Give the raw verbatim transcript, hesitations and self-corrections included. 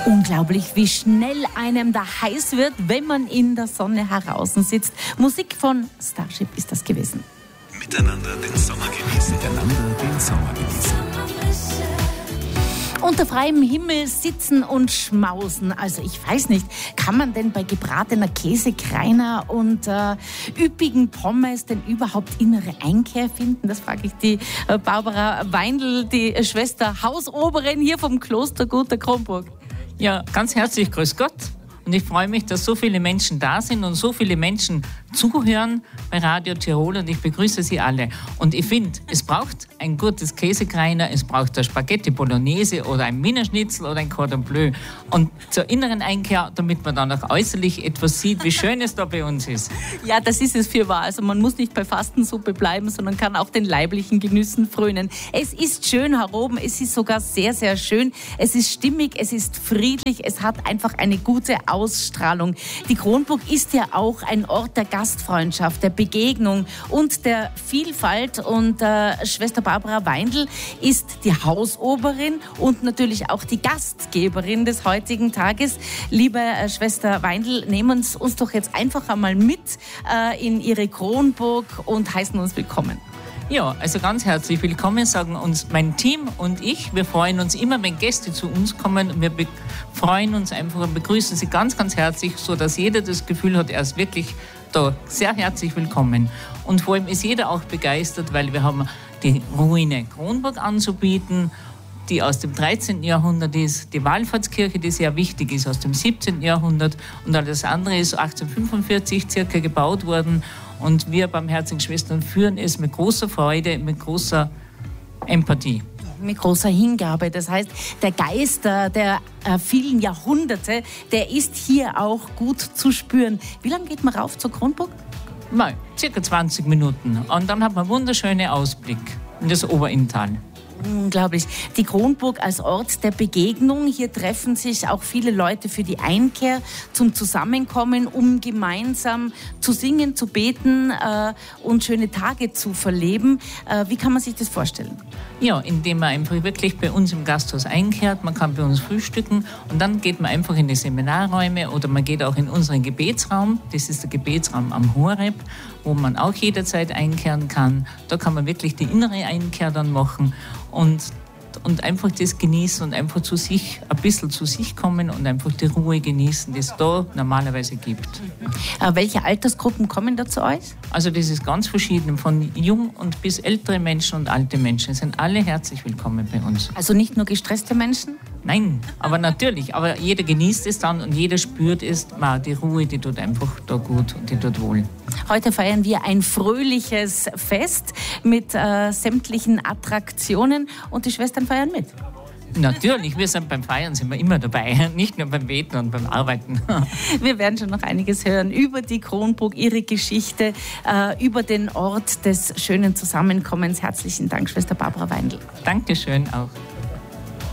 Unglaublich, wie schnell einem da heiß wird, wenn man in der Sonne heraus sitzt. Musik von Starship ist das gewesen. Miteinander den Sommer genießen. Miteinander den Sommer genießen. Unter freiem Himmel sitzen und schmausen. Also ich weiß nicht, kann man denn bei gebratener Käsekreiner und äh, üppigen Pommes denn überhaupt innere Einkehr finden? Das frage ich die äh, Barbara Weindl, die äh, Schwester Hausoberin hier vom Klostergut der Kronburg. Ja, ganz herzlich grüß Gott. Und ich freue mich, dass so viele Menschen da sind und so viele Menschen zuhören bei Radio Tirol und ich begrüße Sie alle. Und ich finde, es braucht ein gutes Käsekreiner, es braucht eine Spaghetti Bolognese oder ein Wiener Schnitzel oder ein Cordon Bleu. Und zur inneren Einkehr, damit man dann auch äußerlich etwas sieht, wie schön es da bei uns ist. Ja, das ist es für wahr. Also man muss nicht bei Fastensuppe bleiben, sondern kann auch den leiblichen Genüssen frönen. Es ist schön hier oben, es ist sogar sehr, sehr schön. Es ist stimmig, es ist friedlich, es hat einfach eine gute Ausstrahlung. Die Kronburg ist ja auch ein Ort der Gastfreundschaft, der Begegnung und der Vielfalt. Und äh, Schwester Barbara Weindl ist die Hausoberin und natürlich auch die Gastgeberin des heutigen Tages. Liebe äh, Schwester Weindl, nehmen Sie uns doch jetzt einfach einmal mit äh, in Ihre Kronburg und heißen uns willkommen. Ja, also ganz herzlich willkommen, sagen uns mein Team und ich. Wir freuen uns immer, wenn Gäste zu uns kommen. Wir be- freuen uns einfach und begrüßen sie ganz, ganz herzlich, sodass jeder das Gefühl hat, er ist wirklich da sehr herzlich willkommen. Und vor allem ist jeder auch begeistert, weil wir haben die Ruine Kronburg anzubieten, die aus dem dreizehnten Jahrhundert ist, die Wallfahrtskirche, die sehr wichtig ist, aus dem siebzehnten Jahrhundert und alles andere ist achtzehnhundertfünfundvierzig circa gebaut worden. Und wir Barmherzigen Schwestern führen es mit großer Freude, mit großer Empathie. Mit großer Hingabe. Das heißt, der Geist der, der äh, vielen Jahrhunderte, der ist hier auch gut zu spüren. Wie lange geht man rauf zur Kronburg? Mal, circa zwanzig Minuten. Und dann hat man einen wunderschönen Ausblick in das Oberinntal. Unglaublich. Die Kronburg als Ort der Begegnung. Hier treffen sich auch viele Leute für die Einkehr, zum Zusammenkommen, um gemeinsam zu singen, zu beten äh, und schöne Tage zu verleben. Äh, wie kann man sich das vorstellen? Ja, indem man einfach wirklich bei uns im Gasthaus einkehrt. Man kann bei uns frühstücken und dann geht man einfach in die Seminarräume oder man geht auch in unseren Gebetsraum. Das ist der Gebetsraum am Horeb, wo man auch jederzeit einkehren kann. Da kann man wirklich die innere Einkehr dann machen. Und, und einfach das genießen und einfach zu sich, ein bisschen zu sich kommen und einfach die Ruhe genießen, die es da normalerweise gibt. Äh, welche Altersgruppen kommen da zu euch? Also das ist ganz verschieden, von jung und bis ältere Menschen und alte Menschen sind alle herzlich willkommen bei uns. Also nicht nur gestresste Menschen? Nein, aber natürlich, aber jeder genießt es dann und jeder spürt es, wow, die Ruhe, die tut einfach da gut und die tut wohl. Heute feiern wir ein fröhliches Fest mit äh, sämtlichen Attraktionen und die Schwestern feiern mit. Natürlich, wir sind beim Feiern sind wir immer dabei, nicht nur beim Beten und beim Arbeiten. Wir werden schon noch einiges hören über die Kronburg, ihre Geschichte, äh, über den Ort des schönen Zusammenkommens. Herzlichen Dank, Schwester Barbara Weindl. Dankeschön auch.